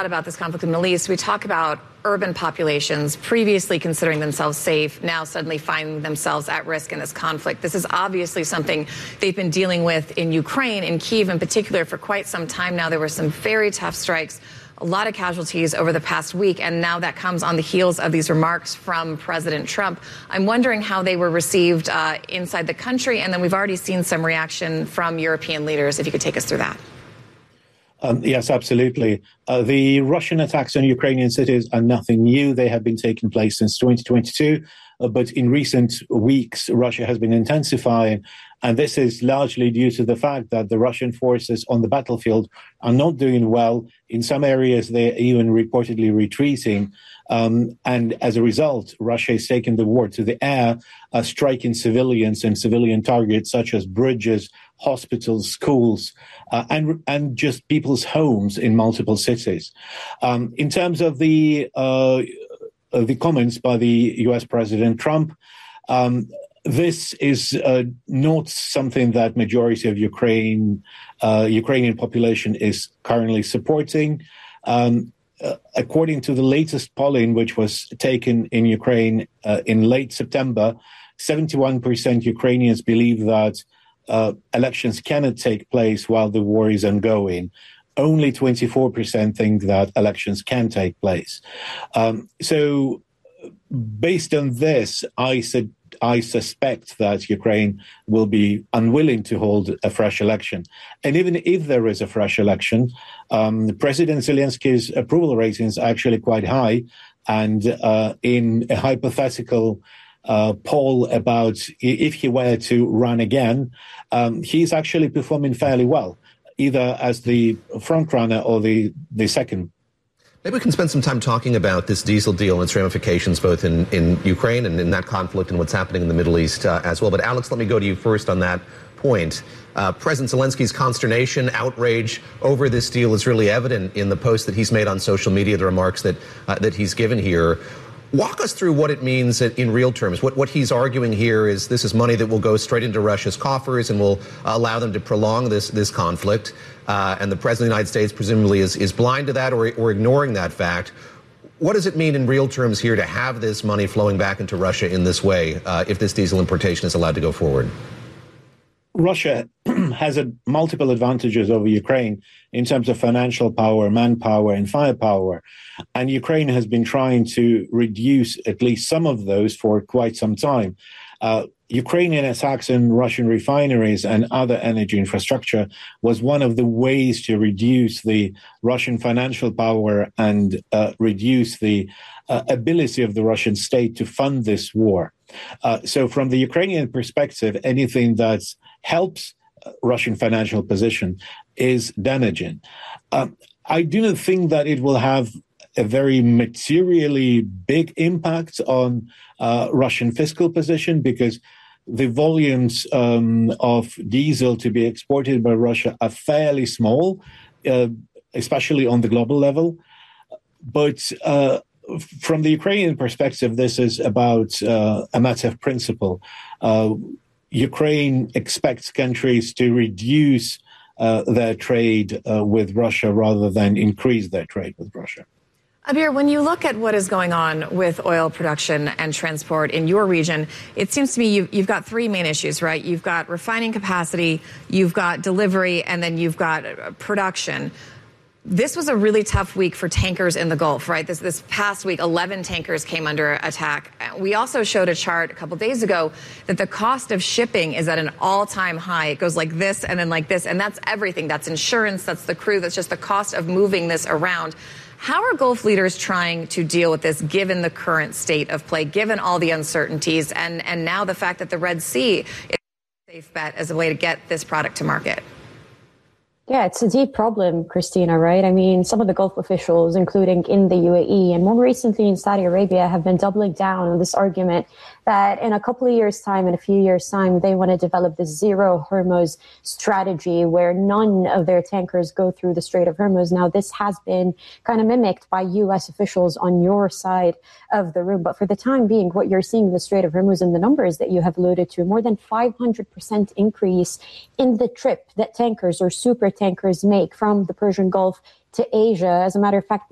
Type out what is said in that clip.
lot about this conflict in the Middle East. We talk about urban populations previously considering themselves safe, now suddenly finding themselves at risk in this conflict. This is obviously something they've been dealing with in Ukraine, in Kyiv in particular, for quite some time now. There were some very tough strikes, a lot of casualties over the past week, and now that comes on the heels of these remarks from President Trump. I'm wondering how they were received inside the country, and then we've already seen some reaction from European leaders. If you could take us through that. Yes, absolutely. The Russian attacks on Ukrainian cities are nothing new. They have been taking place since 2022. But in recent weeks, Russia has been intensifying. And this is largely due to the fact that the Russian forces on the battlefield are not doing well. In some areas, they're even reportedly retreating. And as a result, Russia is taking the war to the air, striking civilians and civilian targets such as bridges, hospitals, schools, and just people's homes in multiple cities. In terms of the comments by the U.S. President Trump, this is not something that majority of Ukrainian population is currently supporting. According to the latest polling, which was taken in Ukraine in late September, 71% Ukrainians believe that elections cannot take place while the war is ongoing. Only 24% think that elections can take place. So based on this, I suspect that Ukraine will be unwilling to hold a fresh election. And even if there is a fresh election, President Zelensky's approval ratings are actually quite high. And in a hypothetical poll about if he were to run again, he's actually performing fairly well, either as the front runner or the second. Maybe we can spend some time talking about this diesel deal and its ramifications both in Ukraine and in that conflict and what's happening in the Middle East as well. But Alex, let me go to you first on that point. President Zelensky's consternation, outrage over this deal is really evident in the post that he's made on social media, the remarks that he's given here. Walk us through what it means in real terms. What he's arguing here is this is money that will go straight into Russia's coffers and will allow them to prolong this conflict. And the President of the United States presumably is blind to that or ignoring that fact. What does it mean in real terms here to have this money flowing back into Russia in this way if this diesel importation is allowed to go forward? Russia has multiple advantages over Ukraine in terms of financial power, manpower, and firepower. And Ukraine has been trying to reduce at least some of those for quite some time. Ukrainian attacks on Russian refineries and other energy infrastructure was one of the ways to reduce the Russian financial power and reduce the ability of the Russian state to fund this war. So from the Ukrainian perspective, anything that helps Russian financial position is damaging. I do not think that it will have a very materially big impact on Russian fiscal position because the volumes of diesel to be exported by Russia are fairly small, especially on the global level. But from the Ukrainian perspective, this is about a matter of principle. Ukraine expects countries to reduce their trade with Russia rather than increase their trade with Russia. Abir, when you look at what is going on with oil production and transport in your region, it seems to me you've got three main issues, right? You've got refining capacity, you've got delivery, and then you've got production. This was a really tough week for tankers in the Gulf, right? This past week, 11 tankers came under attack. We also showed a chart a couple days ago that the cost of shipping is at an all-time high. It goes like this and then like this, and that's everything. That's insurance, that's the crew, that's just the cost of moving this around. How are Gulf leaders trying to deal with this, given the current state of play, given all the uncertainties, and now the fact that the Red Sea is a safe bet as a way to get this product to market? Yeah, it's a deep problem, Christina, right? I mean, some of the Gulf officials, including in the UAE and more recently in Saudi Arabia, have been doubling down on this argument that in a couple of years' time, in a few years' time, they want to develop this zero Hormuz strategy where none of their tankers go through the Strait of Hormuz. Now, this has been kind of mimicked by U.S. officials on your side of the room. But for the time being, what you're seeing in the Strait of Hormuz and the numbers that you have alluded to, more than 500% increase in the trip that tankers or super tankers make from the Persian Gulf to Asia. As a matter of fact,